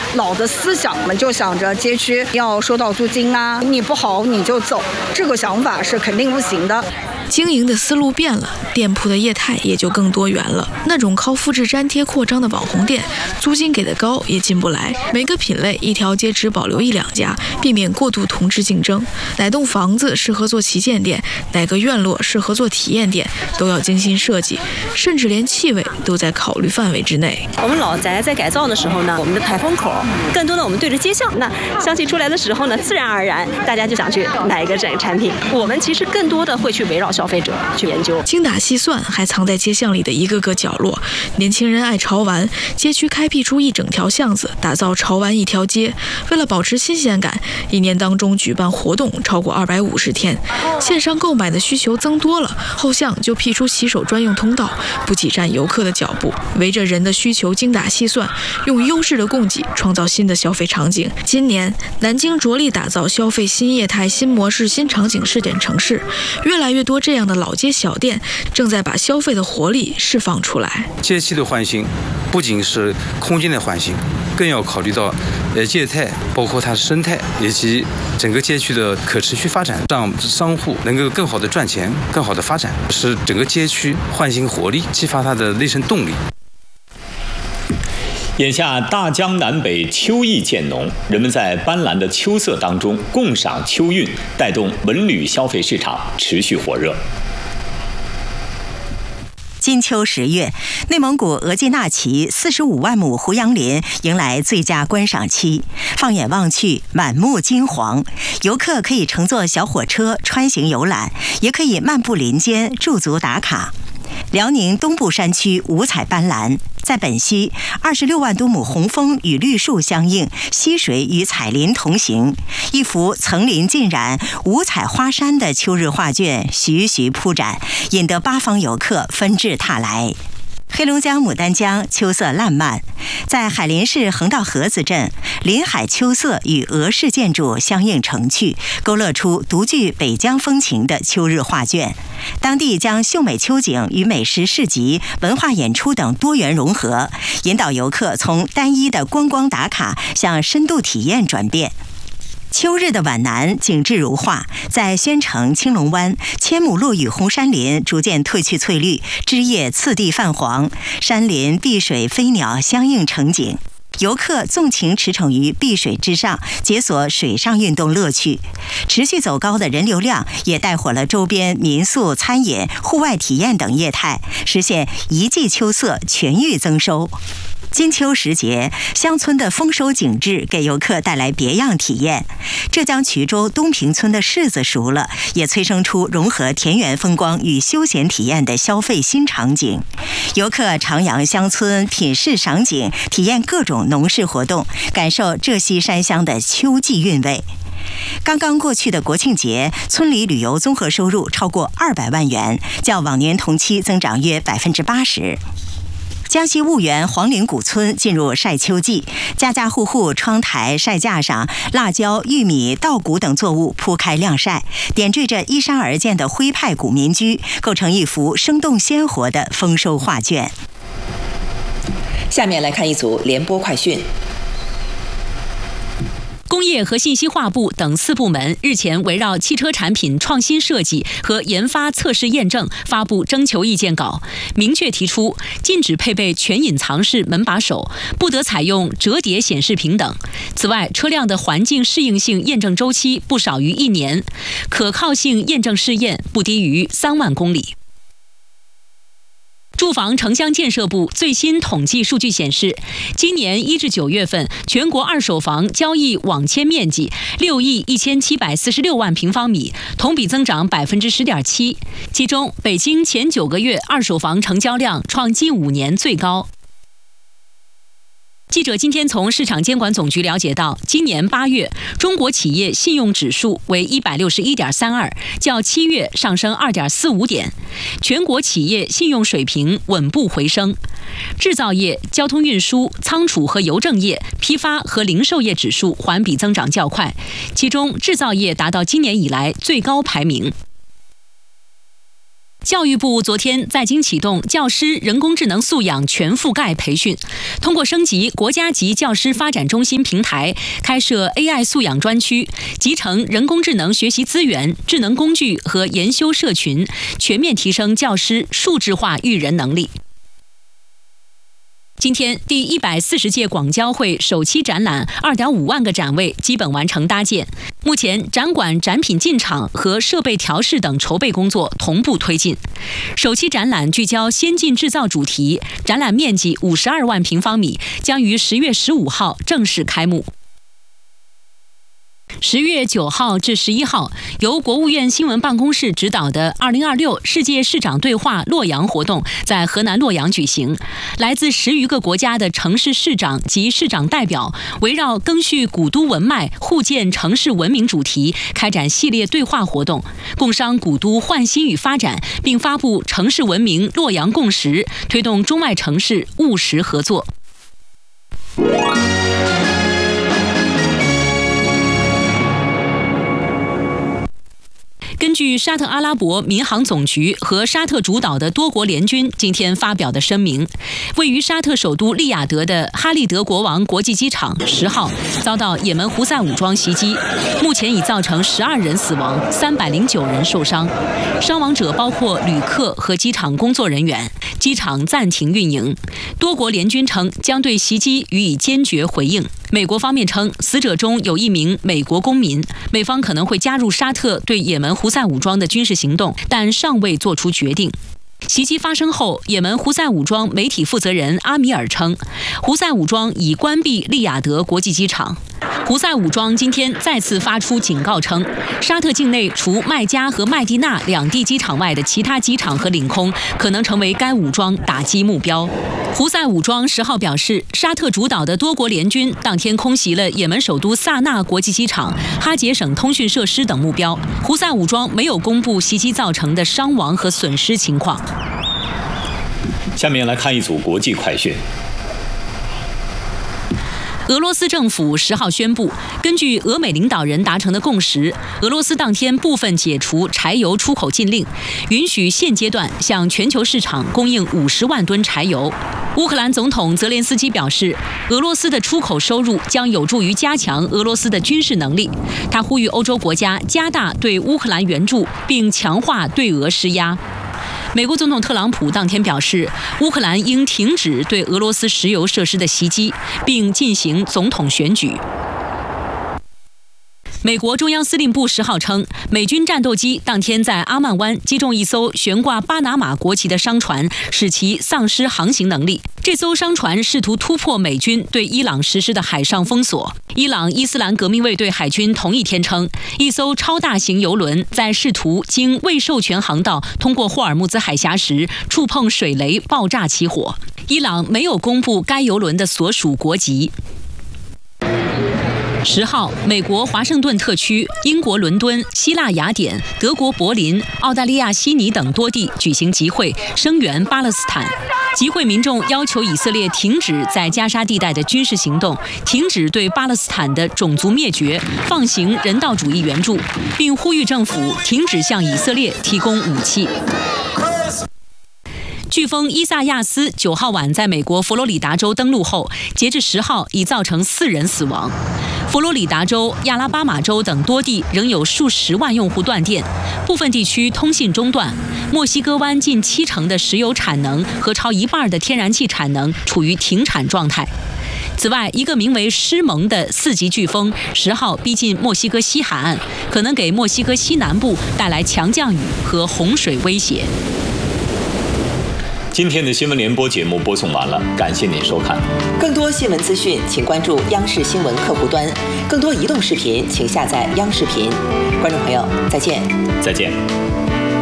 老的思想嘛，就想着街区要收到租金啊，你不好你就走，这个想法是肯定不行的。 经营的思路变了，店铺的业态也就更多元了。那种靠复制粘贴扩张的网红店，租金给的高也进不来。每个品类一条街只保留1-2家，避免过度同质竞争。哪栋房子适合做旗舰店，哪个院落适合做体验店，都要精心设计，甚至连气味都在考虑范围之内。 我们老宅在改造的时候呢，我们的排风口更多的我们对着街巷，那香气出来的时候呢，自然而然大家就想去买一个这个产品。我们其实更多的会去围绕消费者去研究， 精打细算还藏在街巷里的一个个角落。年轻人爱潮玩，街区开辟出一整条巷子，打造潮玩一条街。为了保持新鲜感，一年当中举办活动超过250天。线上购买的需求增多了，后巷就辟出洗手专用通道，不挤占游客的脚步，围着人的需求精打细算，用优势的供给创造新的消费场景。今年南京着力打造消费新业态、新模式、新场景试点城市，越来越多这样的老街小店正在把消费的活力释放出来。 街区的换新不仅是空间的换新，更要考虑到业态，包括它的生态以及整个街区的可持续发展，让商户能够更好的赚钱、更好的发展，使整个街区焕新活力，激发它的内生动力。 眼下大江南北秋意渐浓，人们在斑斓的秋色当中共赏秋韵，带动文旅消费市场持续火热。 金秋10月，内蒙古额济纳旗45万亩胡杨林迎来最佳观赏期。放眼望去，满目金黄。游客可以乘坐小火车穿行游览，也可以漫步林间驻足打卡。辽宁东部山区五彩斑斓，在本溪26万多亩红枫与绿树相映，溪水与彩林同行，一幅层林尽染、五彩花山的秋日画卷徐徐铺展，引得八方游客纷至沓来。黑龙江牡丹江秋色烂漫，在海林市横道河子镇，林海秋色与俄式建筑相映成趣，勾勒出独具北疆风情的秋日画卷。当地将秀美秋景与美食市集、文化演出等多元融合，引导游客从单一的观光打卡向深度体验转变。秋日的皖南景致如画，在宣城、青龙湾，千亩落羽红杉林逐渐褪去翠绿，枝叶次第泛黄，山林、碧水、飞鸟相映成景。游客纵情驰骋于碧水之上，解锁水上运动乐趣。持续走高的人流量也带火了周边民宿、餐饮、户外体验等业态，实现一季秋色全域增收。金秋时节，乡村的丰收景致给游客带来别样体验。浙江衢州东平村的柿子熟了，也催生出融合田园风光与休闲体验的消费新场景。游客徜徉乡村，品视赏景，体验各种农事活动，感受浙西山乡的秋季韵味。刚刚过去的国庆节，村里旅游综合收入超过200万元，较往年同期增长约80%。江西婺源黄陵古村进入晒秋季，家家户户窗台、晒架上，辣椒、玉米、稻谷等作物铺开晾晒，点缀着依山而建的徽派古民居，构成一幅生动鲜活的丰收画卷。 下面来看一组联播快讯。 工业和信息化部等4部门日前围绕汽车产品创新设计和研发测试验证发布征求意见稿，明确提出禁止配备全隐藏式门把手，不得采用折叠显示屏等。此外，车辆的环境适应性验证周期不少于1年，可靠性验证试验不低于3万公里。住房城乡建设部最新统计数据显示，今年1至9月份，全国二手房交易网签面积6亿1746万平方米，同比增长10.7%。其中，北京前9个月二手房成交量创近5年最高。记者今天从市场监管总局了解到，今年8月中国企业信用指数为161.32，较7月上升2.45点，全国企业信用水平稳步回升。制造业、交通运输、仓储和邮政业、批发和零售业指数环比增长较快，其中制造业达到今年以来最高排名。 教育部昨天在京启动教师人工智能素养全覆盖培训，通过升级国家级教师发展中心平台，开设 AI 素养专区，集成人工智能学习资源、智能工具和研修社群，全面提升教师数质化育人能力。今天，第140届广交会首期展览2.5万个展位基本完成搭建。目前，展馆展品进场和设备调试等筹备工作同步推进。首期展览聚焦先进制造主题，展览面积52万平方米，将于10月15号正式开幕。10月9号至11号，由国务院新闻办公室指导的2026世界市长对话洛阳活动在河南洛阳举行。来自10余个国家的城市市长及市长代表，围绕赓续古都文脉、互建城市文明主题，开展系列对话活动，共商古都焕新与发展，并发布城市文明洛阳共识，推动中外城市务实合作。根据沙特阿拉伯民航总局和沙特主导的多国联军今天发表的声明，位于沙特首都利雅得的哈利德国王国际机场10号遭到也门胡塞武装袭击，目前已造成12人死亡，309人受伤，伤亡者包括旅客和机场工作人员，机场暂停运营。多国联军称将对袭击予以坚决回应。美国方面称，死者中有1名美国公民，美方可能会加入沙特对也门胡塞武装的军事行动，但尚未做出决定。袭击发生后，也门胡塞武装媒体负责人阿米尔称，胡塞武装已关闭利雅得国际机场。胡塞武装今天再次发出警告称，沙特境内除麦加和麦地那2地机场外的其他机场和领空可能成为该武装打击目标。胡塞武装10号表示，沙特主导的多国联军当天空袭了也门首都萨那国际机场、哈杰省通讯设施等目标。胡塞武装没有公布袭击造成的伤亡和损失情况。 下面来看一组国际快讯。 俄罗斯政府10号宣布，根据俄美领导人达成的共识，俄罗斯当天部分解除柴油出口禁令，允许现阶段向全球市场供应50万吨柴油。乌克兰总统泽连斯基表示，俄罗斯的出口收入将有助于加强俄罗斯的军事能力。他呼吁欧洲国家加大对乌克兰援助，并强化对俄施压。美国总统特朗普当天表示，乌克兰应停止对俄罗斯石油设施的袭击，并进行总统选举。美国中央司令部10号称，美军战斗机当天在阿曼湾击中一艘悬挂巴拿马国旗的商船，使其丧失航行能力。这艘商船试图突破美军对伊朗实施的海上封锁。伊朗伊斯兰革命卫队海军同一天称，一艘超大型油轮在试图经未授权航道通过霍尔木兹海峡时，触碰水雷爆炸起火。伊朗没有公布该油轮的所属国籍。10号，美国华盛顿特区、英国伦敦、希腊雅典、德国柏林、澳大利亚悉尼等多地举行集会，声援巴勒斯坦。集会民众要求以色列停止在加沙地带的军事行动，停止对巴勒斯坦的种族灭绝，放行人道主义援助，并呼吁政府停止向以色列提供武器。飓风伊萨亚斯9号晚在美国佛罗里达州登陆后，截至10号已造成4人死亡。佛罗里达州、亚拉巴马州等多地仍有数十万用户断电，部分地区通信中断。墨西哥湾近70%的石油产能和超1半的天然气产能处于停产状态。此外，一个名为施蒙的4级飓风10号逼近墨西哥西海岸，可能给墨西哥西南部带来强降雨和洪水威胁。 今天的新闻联播节目播送完了，感谢您收看。 更多新闻资讯，请关注央视新闻客户端；更多移动视频，请下载央视频。观众朋友，再见。 再见。